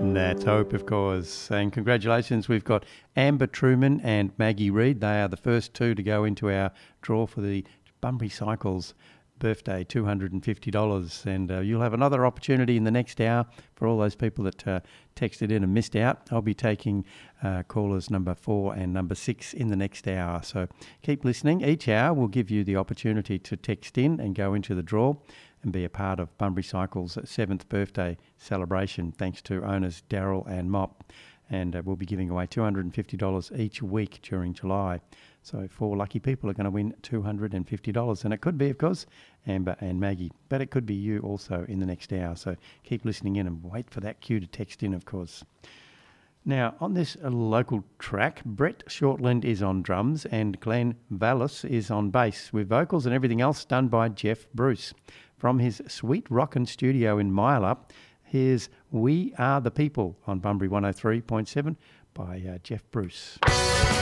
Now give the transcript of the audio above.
That's Hope, of course. And congratulations, we've got Amber Truman and Maggie Reid. They are the first two to go into our draw for the Bunbury Cycles birthday, $250. And you'll have another opportunity in the next hour for all those people that texted in and missed out. I'll be taking callers number 4 and number 6 in the next hour. So keep listening. Each hour will give you the opportunity to text in and go into the draw and be a part of Bunbury Cycles' 7th birthday celebration, thanks to owners Daryl and Mop. And we'll be giving away $250 each week during July. So 4 lucky people are going to win $250. And it could be, of course, Amber and Maggie. But it could be you also in the next hour. So keep listening in and wait for that cue to text in, of course. Now, on this local track, Brett Shortland is on drums and Glenn Vallis is on bass, with vocals and everything else done by Jeff Bruce. From his Sweet Rockin' studio in Mylup, here's We Are the People on Bunbury 103.7 by Jeff Bruce.